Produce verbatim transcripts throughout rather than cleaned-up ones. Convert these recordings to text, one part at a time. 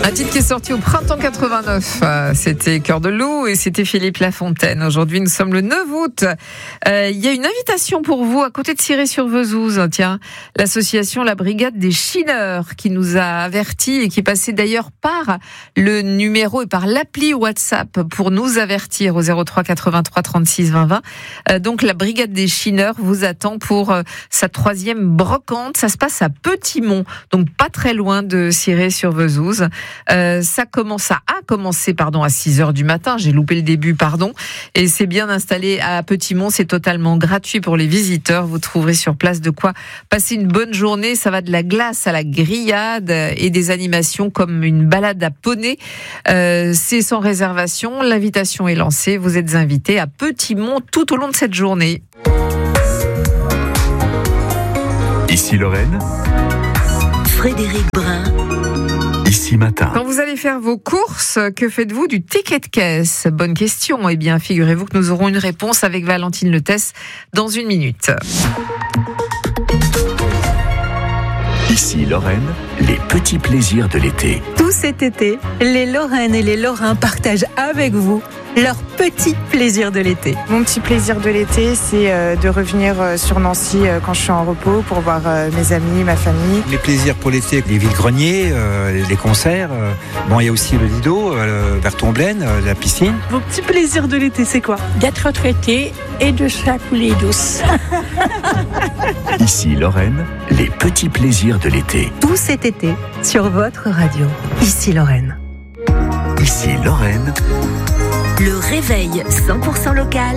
Un titre qui est sorti au printemps quatre-vingt-neuf, euh, c'était Cœur de loup et c'était Philippe Lafontaine. Aujourd'hui, nous sommes le neuf août. Euh, il y a une invitation pour vous à côté de Ciré-sur-Vesouse. Tiens, l'association La Brigade des Chineurs qui nous a avertis et qui est passée d'ailleurs par le numéro et par l'appli WhatsApp pour nous avertir au zéro trois quatre-vingt-trois trente-six vingt vingt. Euh, donc la Brigade des Chineurs vous attend pour euh, sa troisième brocante. Ça se passe à Petit-Mont, donc pas très loin de Ciré-sur-Vesouse. Euh, ça commence, ça a commencé, pardon, à six heures du matin. J'ai loupé le début, pardon. Et c'est bien installé à Petit-Mont. C'est totalement gratuit pour les visiteurs. Vous trouverez sur place de quoi passer une bonne journée. Ça va de la glace à la grillade et des animations comme une balade à poney. Euh, c'est sans réservation. L'invitation est lancée. Vous êtes invités à Petit-Mont tout au long de cette journée. Ici Lorraine. Frédéric Brun. Ici Matin. Quand vous allez faire vos courses, que faites-vous du ticket de caisse ? Bonne question. Eh bien, figurez-vous que nous aurons une réponse avec Valentine Letès dans une minute. Ici Lorraine, les petits plaisirs de l'été. Tout cet été, les Lorraines et les Lorrains partagent avec vous leurs petits plaisirs de l'été. Mon petit plaisir de l'été, c'est euh, de revenir euh, sur Nancy euh, quand je suis en repos pour voir euh, mes amis, ma famille. Les plaisirs pour l'été, les vides-greniers, euh, les concerts. Euh, bon, il y a aussi le Lido, euh, vers Tomblaine, euh, la piscine. Vos petits plaisirs de l'été, c'est quoi ? D'être retraité et de se la couler douce. Ici Lorraine, les petits plaisirs de l'été. Tout cet été, sur votre radio. Ici Lorraine. Ici Lorraine. Le réveil cent pour cent local.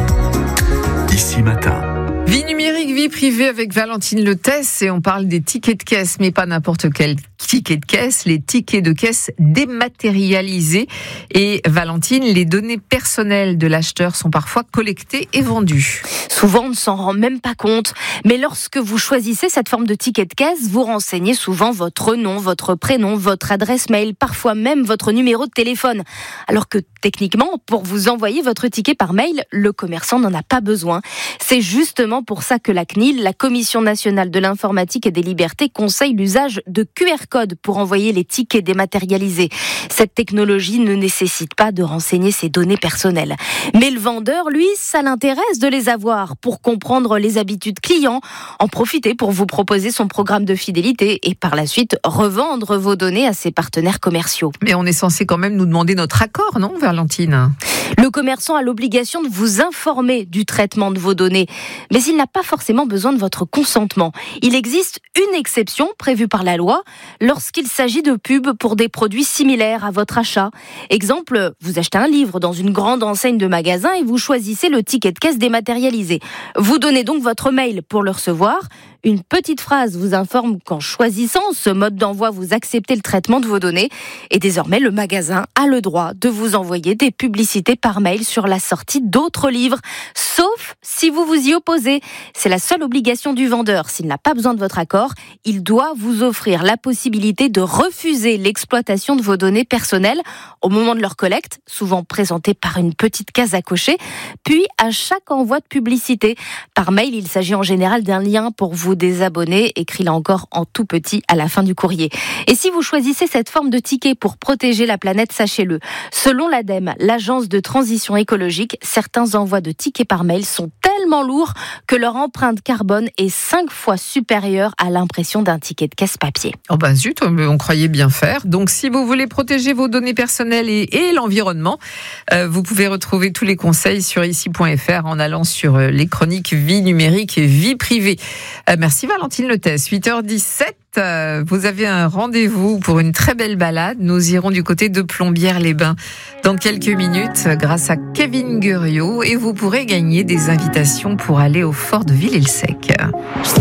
Ici Matin. Vie numérique, vie privée avec Valentine Letès et on parle des tickets de caisse, mais pas n'importe quel ticket de caisse, les tickets de caisse dématérialisés. Et Valentine, les données personnelles de l'acheteur sont parfois collectées et vendues. Souvent, on ne s'en rend même pas compte. Mais lorsque vous choisissez cette forme de ticket de caisse, vous renseignez souvent votre nom, votre prénom, votre adresse mail, parfois même votre numéro de téléphone. Alors que techniquement, pour vous envoyer votre ticket par mail, le commerçant n'en a pas besoin. C'est justement pour ça que la C N I L, la Commission nationale de l'informatique et des libertés, conseille l'usage de Q R code pour envoyer les tickets dématérialisés. Cette technologie ne nécessite pas de renseigner ses données personnelles. Mais le vendeur, lui, ça l'intéresse de les avoir pour comprendre les habitudes clients, en profiter pour vous proposer son programme de fidélité et par la suite revendre vos données à ses partenaires commerciaux. Mais on est censé quand même nous demander notre accord, non, Valentine ? Le commerçant a l'obligation de vous informer du traitement de vos données, mais il n'a pas forcément besoin de votre consentement. Il existe une exception prévue par la loi lorsqu'il s'agit de pubs pour des produits similaires à votre achat. Exemple, vous achetez un livre dans une grande enseigne de magasin et vous choisissez le ticket de caisse dématérialisé. Vous donnez donc votre mail pour le recevoir. Une petite phrase vous informe qu'en choisissant ce mode d'envoi, vous acceptez le traitement de vos données. Et désormais, le magasin a le droit de vous envoyer des publicités par mail sur la sortie d'autres livres, sauf si vous vous y opposez. C'est la seule obligation du vendeur. S'il n'a pas besoin de votre accord, il doit vous offrir la possibilité de refuser l'exploitation de vos données personnelles au moment de leur collecte, souvent présentée par une petite case à cocher, puis à chaque envoi de publicité. Par mail, il s'agit en général d'un lien pour vous désabonner, écrit là encore en tout petit à la fin du courrier. Et si vous choisissez cette forme de ticket pour protéger la planète, sachez-le, selon l'ADEME, l'agence de transition écologique, certains envois de tickets par mail sont tellement lourds que leur empreinte carbone est cinq fois supérieure à l'impression d'un ticket de caisse papier. Oh bah zut, on croyait bien faire. Donc si vous voulez protéger vos données personnelles et, et l'environnement, euh, vous pouvez retrouver tous les conseils sur ici point f r en allant sur euh, les chroniques vie numérique et vie privée. Euh, merci Valentine Letès. huit heures dix-sept. Vous avez un rendez-vous pour une très belle balade. Nous irons du côté de Plombières-les-Bains dans quelques minutes grâce à Kevin Guriot et vous pourrez gagner des invitations pour aller au fort de Villers-le-Sec.